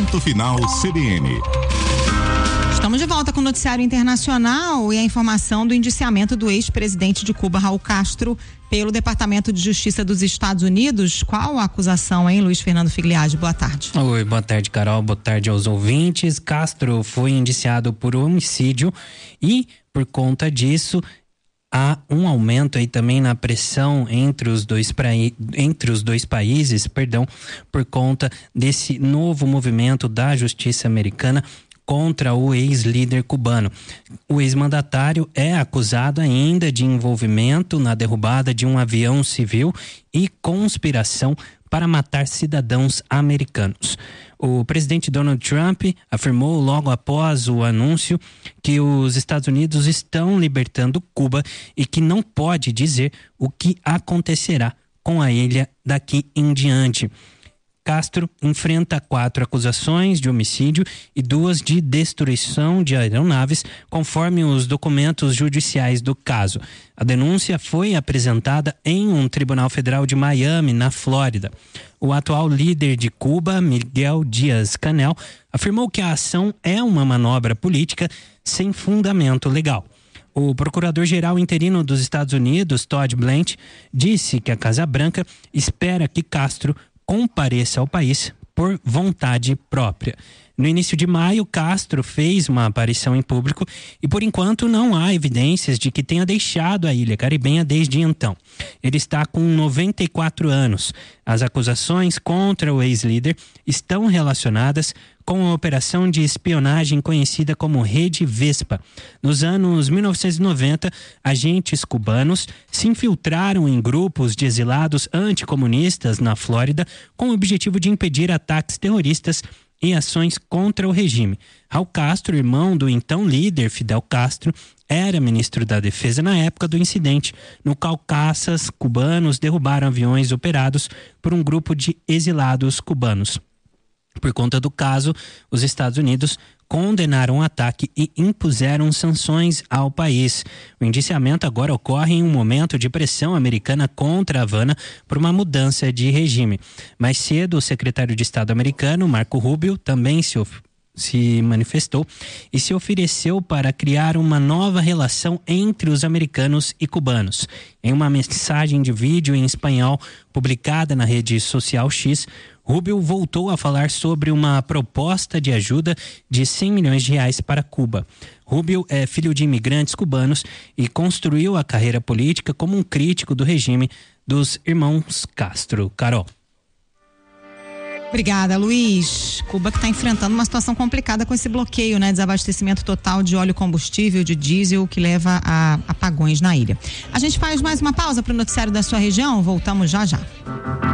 Ponto Final CBN. Estamos de volta com o noticiário internacional e a informação do indiciamento do ex-presidente de Cuba, Raul Castro, pelo Departamento de Justiça dos Estados Unidos. Qual a acusação, hein, Luiz Fernando Figliage? Boa tarde. Oi, boa tarde, Carol. Boa tarde aos ouvintes. Castro foi indiciado por homicídio e, por conta disso, há um aumento aí também na pressão entre os dois países, por conta desse novo movimento da justiça americana contra o ex-líder cubano. O ex-mandatário é acusado ainda de envolvimento na derrubada de um avião civil e conspiração para matar cidadãos americanos. O presidente Donald Trump afirmou logo após o anúncio que os Estados Unidos estão libertando Cuba e que não pode dizer o que acontecerá com a ilha daqui em diante. Castro enfrenta 4 acusações de homicídio e 2 de destruição de aeronaves, conforme os documentos judiciais do caso. A denúncia foi apresentada em um tribunal federal de Miami, na Flórida. O atual líder de Cuba, Miguel Díaz-Canel, afirmou que a ação é uma manobra política sem fundamento legal. O procurador-geral interino dos Estados Unidos, Todd Blanche, disse que a Casa Branca espera que Castro compareça ao país por vontade própria. No início de maio, Castro fez uma aparição em público e, por enquanto, não há evidências de que tenha deixado a ilha caribenha desde então. Ele está com 94 anos. As acusações contra o ex-líder estão relacionadas com a operação de espionagem conhecida como Rede Vespa. Nos anos 1990, agentes cubanos se infiltraram em grupos de exilados anticomunistas na Flórida com o objetivo de impedir ataques terroristas e ações contra o regime. Raul Castro, irmão do então líder Fidel Castro, era ministro da Defesa na época do incidente, no qual caças cubanos derrubaram aviões operados por um grupo de exilados cubanos. Por conta do caso, os Estados Unidos condenaram o ataque e impuseram sanções ao país. O indiciamento agora ocorre em um momento de pressão americana contra a Havana por uma mudança de regime. Mais cedo, o secretário de Estado americano, Marco Rubio, também se manifestou e se ofereceu para criar uma nova relação entre os americanos e cubanos. Em uma mensagem de vídeo em espanhol publicada na rede social X, Rubio voltou a falar sobre uma proposta de ajuda de 100 milhões de reais para Cuba. Rubio é filho de imigrantes cubanos e construiu a carreira política como um crítico do regime dos irmãos Castro. Carol. Obrigada, Luiz. Cuba que está enfrentando uma situação complicada com esse bloqueio, né? Desabastecimento total de óleo combustível, de diesel, que leva a apagões na ilha. A gente faz mais uma pausa para o noticiário da sua região. Voltamos já já.